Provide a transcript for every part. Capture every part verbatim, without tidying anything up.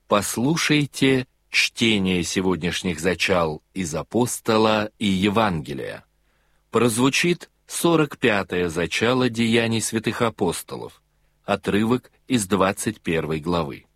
Послушайте чтение сегодняшних зачал из Апостола и Евангелия. Прозвучит сорок пятое зачало Деяний святых апостолов, отрывок из двадцать первой главы.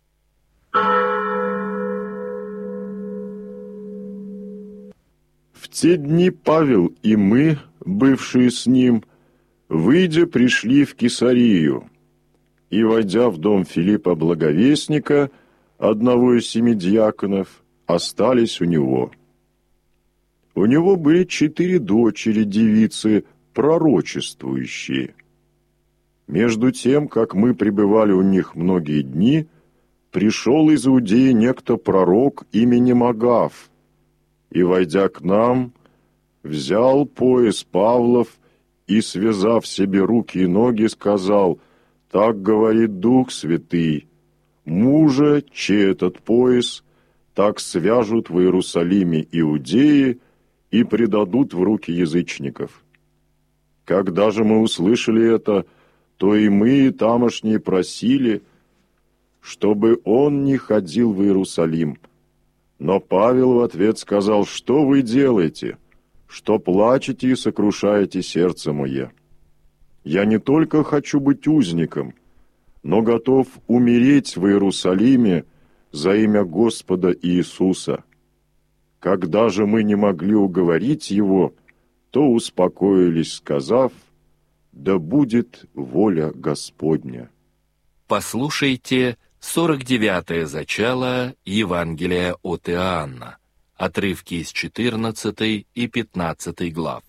В те дни Павел и мы, бывшие с ним, выйдя, пришли в Кесарию, и, войдя в дом Филиппа Благовестника, одного из семи диаконов, остались у него. У него были четыре дочери девицы, пророчествующие. Между тем, как мы пребывали у них многие дни, пришел из Иудеи некто пророк именем Агав, и, войдя к нам, взял пояс Павлов и, связав себе руки и ноги, сказал: «Так говорит Дух Святый, мужа, чей этот пояс, так свяжут в Иерусалиме иудеи и предадут в руки язычников». Когда же мы услышали это, то и мы, и тамошние, просили, чтобы он не ходил в Иерусалим. Но Павел в ответ сказал: «Что вы делаете? Что плачете и сокрушаете сердце мое? Я не только хочу быть узником, но готов умереть в Иерусалиме за имя Господа Иисуса». Когда же мы не могли уговорить его, то успокоились, сказав: «Да будет воля Господня». Послушайте сорок девятое зачало Евангелия от Иоанна, отрывки из четырнадцатой и пятнадцатой глав.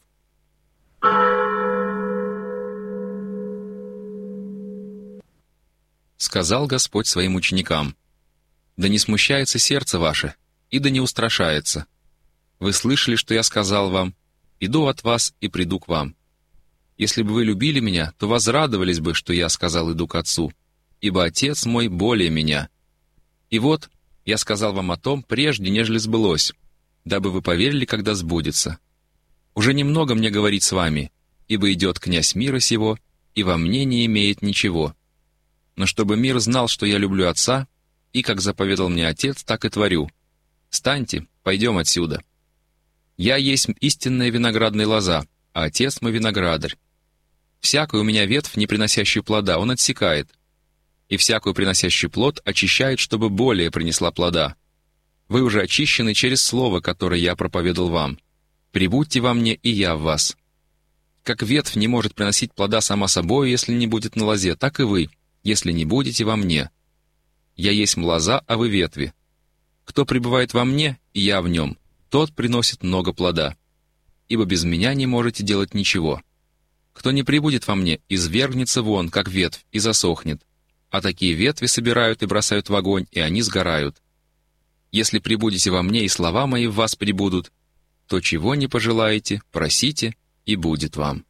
Сказал Господь своим ученикам: «Да не смущается сердце ваше, и да не устрашается. Вы слышали, что я сказал вам: иду от вас и приду к вам. Если бы вы любили меня, то возрадовались бы, что я сказал: иду к Отцу, ибо Отец мой более меня. И вот, я сказал вам о том, прежде, нежели сбылось, дабы вы поверили, когда сбудется. Уже немного мне говорить с вами, ибо идет князь мира сего, и во мне не имеет ничего. Но чтобы мир знал, что я люблю Отца, и, как заповедал мне Отец, так и творю. Встаньте, пойдем отсюда. Я есть истинная виноградная лоза, а Отец мой виноградарь. Всякую у меня ветвь, не приносящую плода, он отсекает, и всякую приносящую плод очищает, чтобы более принесла плода. Вы уже очищены через слово, которое я проповедал вам. Прибудьте во мне, и я в вас. Как ветвь не может приносить плода сама собой, если не будет на лозе, так и вы, если не будете во мне. Я есть лоза, а вы ветви. Кто пребывает во мне, и я в нем, тот приносит много плода. Ибо без меня не можете делать ничего. Кто не пребудет во мне, извергнется вон, как ветвь, и засохнет. А такие ветви собирают и бросают в огонь, и они сгорают. Если пребудете во мне, и слова мои в вас пребудут, то чего не пожелаете, просите, и будет вам».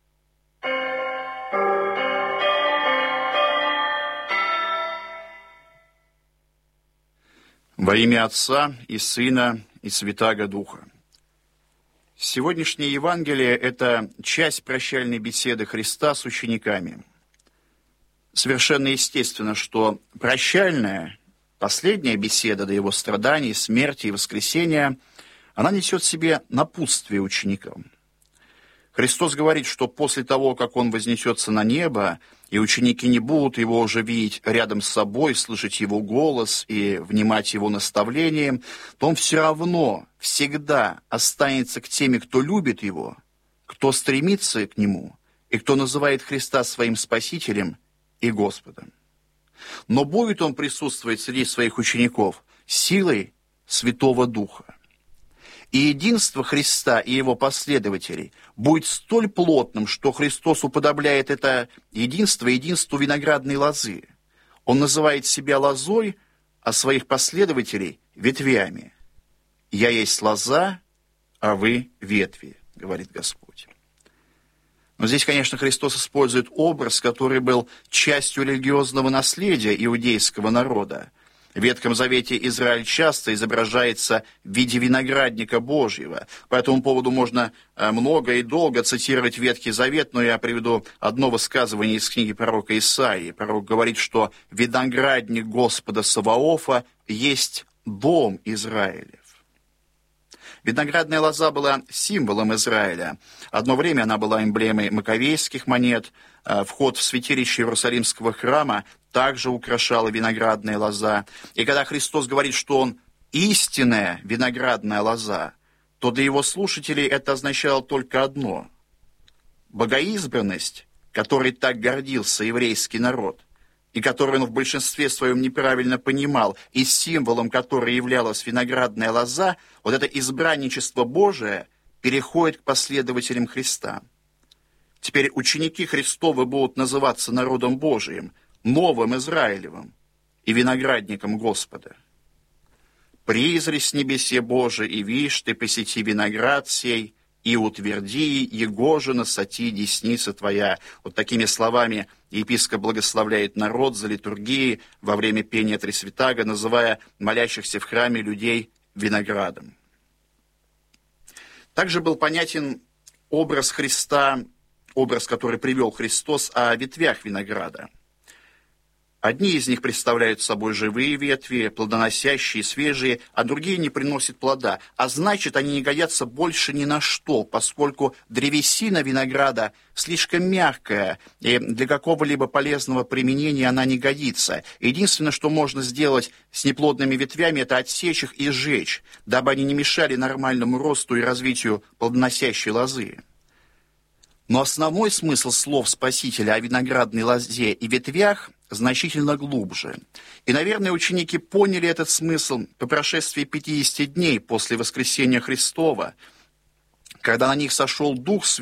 Во имя Отца и Сына и Святаго Духа. Сегодняшнее Евангелие – это часть прощальной беседы Христа с учениками. Совершенно естественно, что прощальная, последняя беседа до Его страданий, смерти и воскресения, она несет в себе напутствие ученикам. Христос говорит, что после того, как Он вознесется на небо, и ученики не будут Его уже видеть рядом с собой, слышать Его голос и внимать Его наставлениям, то Он все равно всегда останется к теми, кто любит Его, кто стремится к Нему и кто называет Христа своим Спасителем и Господом. Но будет Он присутствовать среди своих учеников силой Святого Духа. И единство Христа и Его последователей будет столь плотным, что Христос уподобляет это единство единству виноградной лозы. Он называет себя лозой, а своих последователей – ветвями. «Я есть лоза, а вы ветви», – говорит Господь. Но здесь, конечно, Христос использует образ, который был частью религиозного наследия иудейского народа. В Ветхом Завете Израиль часто изображается в виде виноградника Божьего. По этому поводу можно много и долго цитировать Ветхий Завет, но я приведу одно высказывание из книги пророка Исаии. Пророк говорит, что виноградник Господа Саваофа есть дом Израилев. Виноградная лоза была символом Израиля. Одно время она была эмблемой маковейских монет. Вход в святилище Иерусалимского храма также украшала виноградная лоза. И когда Христос говорит, что Он истинная виноградная лоза, то для Его слушателей это означало только одно. Богоизбранность, которой так гордился еврейский народ, и которую он в большинстве своем неправильно понимал, и символом которой являлась виноградная лоза, вот это избранничество Божие переходит к последователям Христа. Теперь ученики Христовы будут называться народом Божиим, новым Израилевым и виноградником Господа. «Призри с небесе Божий, и вишь ты посети виноград сей, и утверди его же на соти десница твоя». Вот такими словами епископ благословляет народ за литургией во время пения Трисвятаго, называя молящихся в храме людей виноградом. Также был понятен образ Христа, образ, который привел Христос о ветвях винограда. Одни из них представляют собой живые ветви, плодоносящие, свежие, а другие не приносят плода. А значит, они не годятся больше ни на что, поскольку древесина винограда слишком мягкая, и для какого-либо полезного применения она не годится. Единственное, что можно сделать с неплодными ветвями, это отсечь их и сжечь, дабы они не мешали нормальному росту и развитию плодоносящей лозы. Но основной смысл слов Спасителя о виноградной лозе и ветвях значительно глубже. И, наверное, ученики поняли этот смысл по прошествии пятидесяти дней после воскресения Христова, когда на них сошел Дух Святой,